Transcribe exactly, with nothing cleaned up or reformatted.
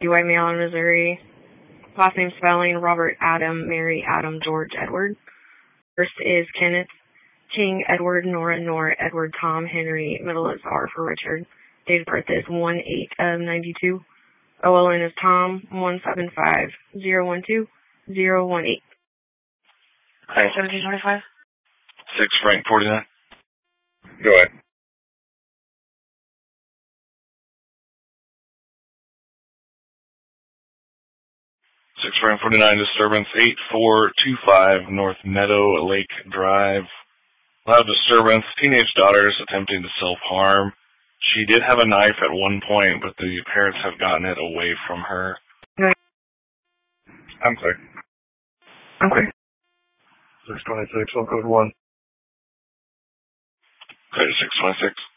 White male in Missouri. Last name spelling, Robert Adam, Mary Adam, George Edward. First is Kenneth King, Edward, Nora, Nora, Edward, Tom, Henry. Middle is R for Richard. Date of birth is one eight of ninety-two. O L N is Tom, one seven five zero one two zero one eight. Okay, seventeen twenty-five. six Frank forty-nine. Go ahead. six Frank forty-nine, disturbance eight four two five North Meadow Lake Drive. Loud disturbance, teenage daughters attempting to self-harm. She did have a knife at one point, but the parents have gotten it away from her. I'm clear. I'm clear. six twenty-six, I'll code one. Clear to six twenty-six.